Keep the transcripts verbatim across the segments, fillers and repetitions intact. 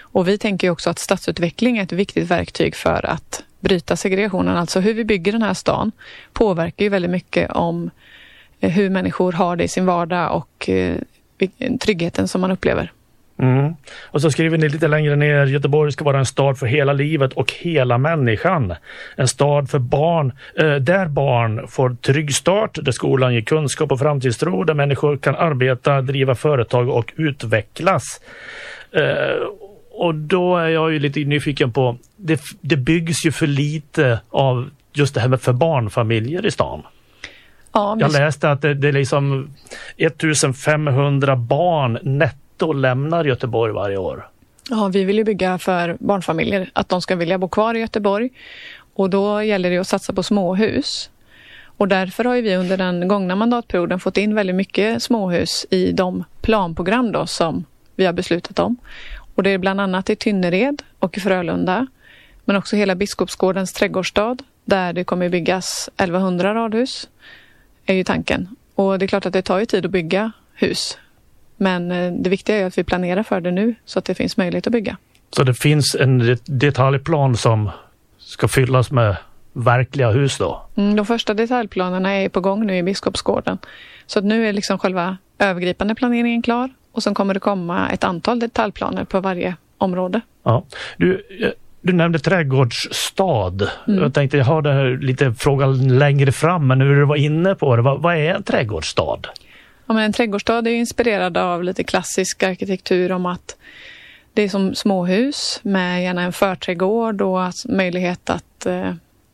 Och vi tänker ju också att stadsutveckling är ett viktigt verktyg för att bryta segregationen. Alltså hur vi bygger den här stan påverkar ju väldigt mycket om hur människor har det i sin vardag och tryggheten som man upplever. Mm. Och så skriver ni lite längre ner: Göteborg ska vara en stad för hela livet och hela människan. En stad för barn, eh, där barn får trygg start, där skolan ger kunskap och framtidstro, där människor kan arbeta, driva företag och utvecklas. Eh, och då är jag ju lite nyfiken på, det, det byggs ju för lite av just det här med för barnfamiljer i stan. Ja, jag läste att det, det är liksom femtonhundra barn netto lämnar Göteborg varje år. Ja, vi vill ju bygga för barnfamiljer, att de ska vilja bo kvar i Göteborg. Och då gäller det att satsa på småhus. Och därför har vi under den gångna mandatperioden fått in väldigt mycket småhus i de planprogram då som vi har beslutat om. Och det är bland annat i Tynnered och i Frölunda, men också hela Biskopsgårdens trädgårdsstad där det kommer byggas elvahundra radhus är ju tanken. Och det är klart att det tar ju tid att bygga hus. Men det viktiga är att vi planerar för det nu så att det finns möjlighet att bygga. Så det finns en detaljplan som ska fyllas med verkliga hus då? Mm, de första detaljplanerna är på gång nu i Biskopsgården. Så att nu är liksom själva övergripande planeringen klar. Och sen kommer det komma ett antal detaljplaner på varje område. Ja. Du, du nämnde trädgårdsstad. Mm. Jag tänkte jag har det här lite frågan längre fram, men nu du var inne på det. Vad, vad är en trädgårdsstad? Ja, men en trädgårdsstad är ju inspirerad av lite klassisk arkitektur om att det är som småhus med gärna en förträdgård och möjlighet att eh,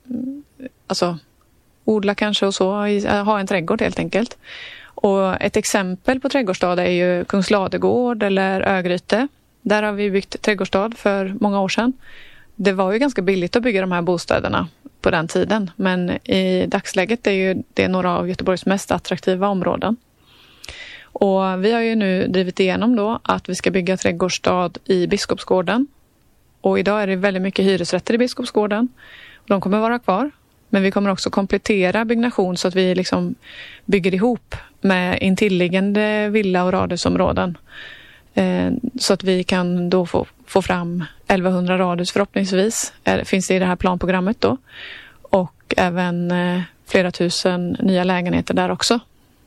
alltså, odla kanske och så, ha en trädgård helt enkelt. Och ett exempel på trädgårdsstad är ju Kungsladegård eller Örgryte. Där har vi byggt trädgårdsstad för många år sedan. Det var ju ganska billigt att bygga de här bostäderna på den tiden. Men i dagsläget är ju det några av Göteborgs mest attraktiva områden. Och vi har ju nu drivit igenom då att vi ska bygga trädgårdsstad i Biskopsgården. Och idag är det väldigt mycket hyresrätter i Biskopsgården. De kommer vara kvar. Men vi kommer också komplettera byggnation så att vi liksom bygger ihop med intilliggande villa- och radhusområden. Eh, så att vi kan då få, få fram elvahundra radhus förhoppningsvis. Eh, finns det i det här planprogrammet då. Och även eh, flera tusen nya lägenheter där också.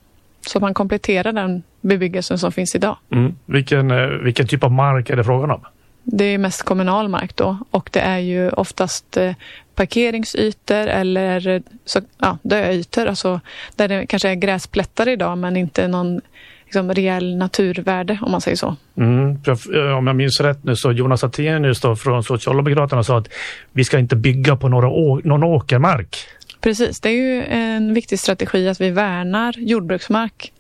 Så man kompletterar den bebyggelsen som finns idag. Mm. Vilken, eh, vilken typ av mark är det frågan om? Det är mest kommunal mark då. Och det är ju oftast eh, parkeringsytor eller så, ja, döytor. Alltså, där det kanske är gräsplättar idag men inte någon liksom, reell naturvärde om man säger så. Mm. Om jag minns rätt nu så Jonas Attenius då från Socialdemokraterna sa att vi ska inte bygga på några å- någon åkermark. Precis, det är ju en viktig strategi att vi värnar jordbruksmark.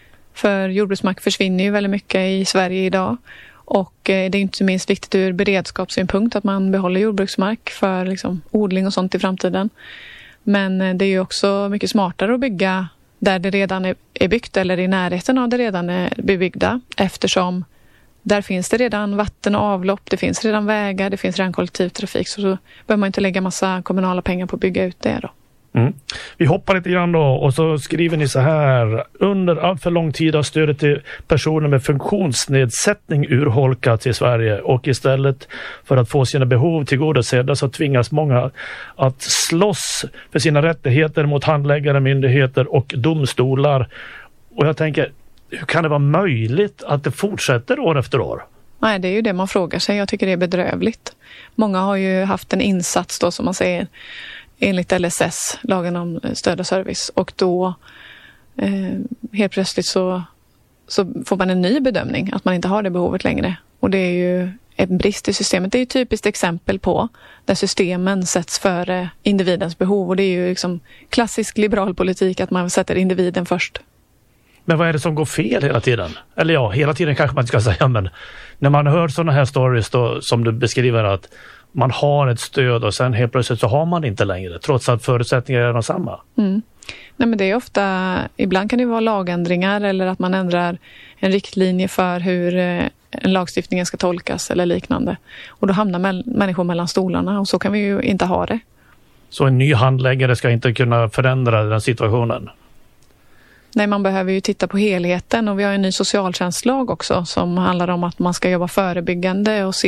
För jordbruksmark försvinner ju väldigt mycket i Sverige idag. Och det är inte minst viktigt ur beredskapssynpunkt att man behåller jordbruksmark för liksom, odling och sånt i framtiden. Men det är ju också mycket smartare att bygga där det redan är byggt eller i närheten av det redan är bebyggda. Eftersom där finns det redan vatten och avlopp, det finns redan vägar, det finns redan kollektivtrafik. Så då behöver man inte lägga massa kommunala pengar på att bygga ut det då. Mm. Vi hoppar lite grann då och så skriver ni så här: under allt för lång tid har stödet till personer med funktionsnedsättning urholkats i Sverige och istället för att få sina behov tillgodosedda så tvingas många att slåss för sina rättigheter mot handläggare, myndigheter och domstolar. Och jag tänker, hur kan det vara möjligt att det fortsätter år efter år? Nej, det är ju det man frågar sig. Jag tycker det är bedrövligt. Många har ju haft en insats då som man säger enligt L S S, lagen om stöd och service. Och då eh, helt plötsligt så, så får man en ny bedömning att man inte har det behovet längre. Och det är ju en brist i systemet. Det är ju ett typiskt exempel på där systemen sätts före individens behov. Och det är ju liksom klassisk liberal politik att man sätter individen först. Men vad är det som går fel hela tiden? Eller ja, hela tiden kanske man inte ska säga, men när man hör sådana här stories då, som du beskriver att man har ett stöd och sen helt plötsligt så har man det inte längre, trots att förutsättningarna är de samma. Mm. Nej, men det är ofta, ibland kan det vara lagändringar eller att man ändrar en riktlinje för hur en lagstiftning ska tolkas eller liknande. Och då hamnar mäl- människor mellan stolarna och så kan vi ju inte ha det. Så en ny handläggare ska inte kunna förändra den situationen? Nej, man behöver ju titta på helheten och vi har en ny socialtjänstlag också som handlar om att man ska jobba förebyggande och se